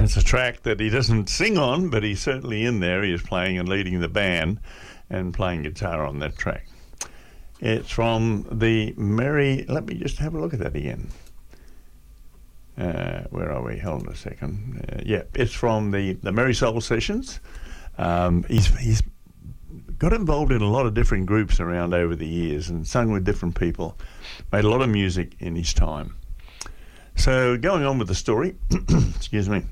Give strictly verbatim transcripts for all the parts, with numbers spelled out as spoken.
it's a track that he doesn't sing on, but he's certainly in there. He is playing and leading the band and playing guitar on that track. It's from the Merry... Let me just have a look at that again. Uh, where are we? Hold on a second. Uh, yeah, it's from the, the Merry Soul Sessions. Um, he's he's got involved in a lot of different groups around over the years and sung with different people. Made a lot of music in his time. So going on with the story, excuse me.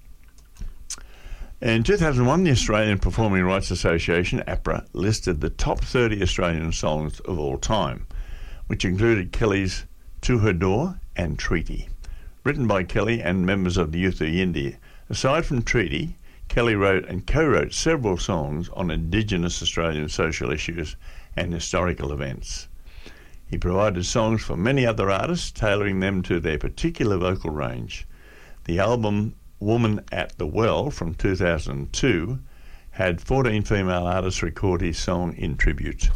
In two thousand one, the Australian Performing Rights Association, APRA, listed the top thirty Australian songs of all time, which included Kelly's To Her Door and Treaty, written by Kelly and members of the Youth of India. Aside from Treaty, Kelly wrote and co-wrote several songs on Indigenous Australian social issues and historical events. He provided songs for many other artists, tailoring them to their particular vocal range. The album Woman at the Well from two thousand two had fourteen female artists record his song in tribute.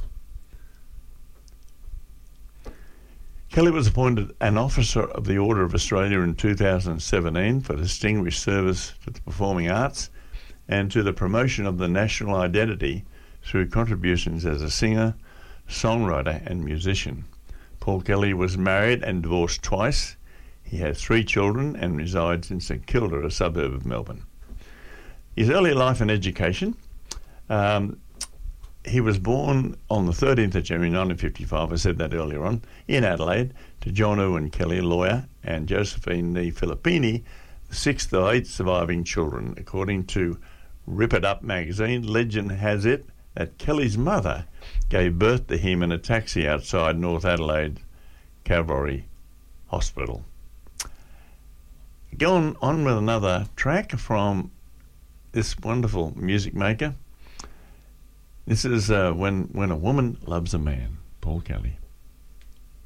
Kelly was appointed an Officer of the Order of Australia in two thousand seventeen for distinguished service to the performing arts and to the promotion of the national identity through contributions as a singer, songwriter and musician. Paul Kelly was married and divorced twice. He has three children and resides in St Kilda, a suburb of Melbourne. His early life and education. Um, he was born on the thirteenth of January nineteen fifty-five, I said that earlier on, in Adelaide, to John Owen Kelly, lawyer, and Josephine Nee Filippini, the sixth of eight surviving children. According to Rip It Up magazine, legend has it that Kelly's mother gave birth to him in a taxi outside North Adelaide Cavalry Hospital. Going on with another track from this wonderful music maker. This is uh, when, when a Woman Loves a Man, Paul Kelly.